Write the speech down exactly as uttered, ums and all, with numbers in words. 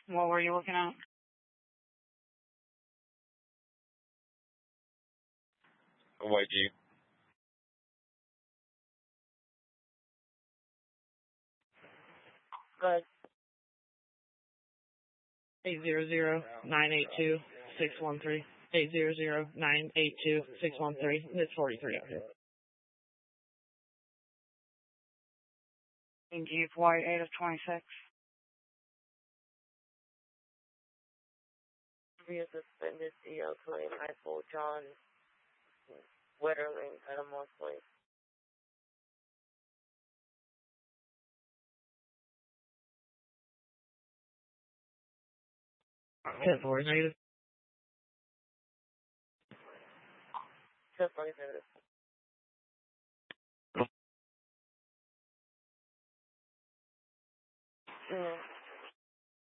What were you looking at? A white Jeep. Good. Eight zero zero nine eight two six one three. Eight zero zero nine eight two six one three. It's forty three out here. Jeep white eight of twenty six. Via suspended C L claim high full John Wetterling at a mostly. ten four negative. Just like that. Mm.